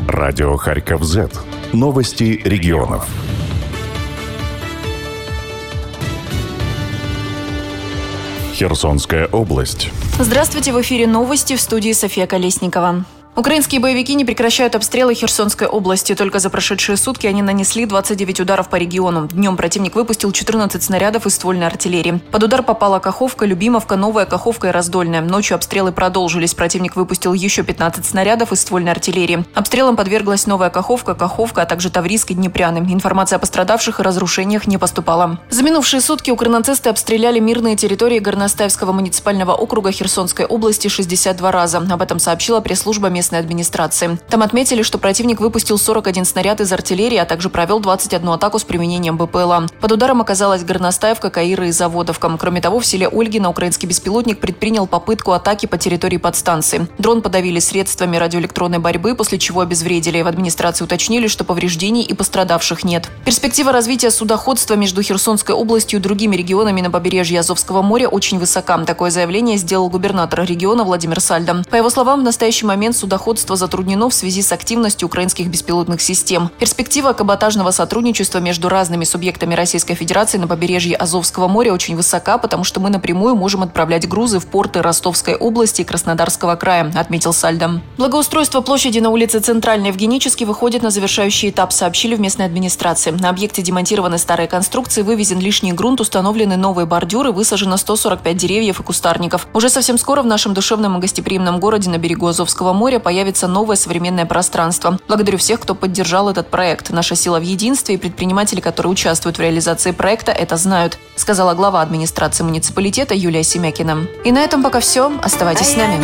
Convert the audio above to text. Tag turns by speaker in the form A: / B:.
A: Радио Харьков Z. Новости регионов. Херсонская область.
B: Здравствуйте, в эфире новости, в студии София Колесникова. Украинские боевики не прекращают обстрелы Херсонской области. Только за прошедшие сутки они нанесли 29 ударов по региону. Днем противник выпустил 14 снарядов из ствольной артиллерии. Под удар попала Каховка, Любимовка, Новая Каховка и Раздольная. Ночью обстрелы продолжились. Противник выпустил еще 15 снарядов из ствольной артиллерии. Обстрелам подверглась Новая Каховка, а также Таврийск и Днепряны. Информация о пострадавших и разрушениях не поступала. За минувшие сутки укрнацисты обстреляли мирные территории Горностаевского муниципального округа Херсонской области 62 раза. Об этом сообщила пресс-служба местной администрации. Там отметили, что противник выпустил 41 снаряд из артиллерии, а также провел 21 атаку с применением БПЛА. Под ударом оказалась Горностаевка, Каира и Заводовка. Кроме того, в селе Ольгино украинский беспилотник предпринял попытку атаки по территории подстанции. Дрон подавили средствами радиоэлектронной борьбы, после чего обезвредили. В администрации уточнили, что повреждений и пострадавших нет. Перспектива развития судоходства между Херсонской областью и другими регионами на побережье Азовского моря очень высока. Такое заявление сделал губернатор региона Владимир Сальдо. По его словам, в настоящий момент судоходство затруднено в связи с активностью украинских беспилотных систем. Перспектива каботажного сотрудничества между разными субъектами Российской Федерации на побережье Азовского моря очень высока, потому что мы напрямую можем отправлять грузы в порты Ростовской области и Краснодарского края, отметил Сальдо. Благоустройство площади на улице Центральной в Геническе выходит на завершающий этап, сообщили в местной администрации. На объекте демонтированы старые конструкции, вывезен лишний грунт, установлены новые бордюры, высажено 145 деревьев и кустарников. Уже совсем скоро в нашем душевном и гостеприимном городе на берегу Азовского моря появится новое современное пространство. Благодарю всех, кто поддержал этот проект. Наша сила в единстве, и предприниматели, которые участвуют в реализации проекта, это знают, сказала глава администрации муниципалитета Юлия Семякина. И на этом пока все. Оставайтесь с нами.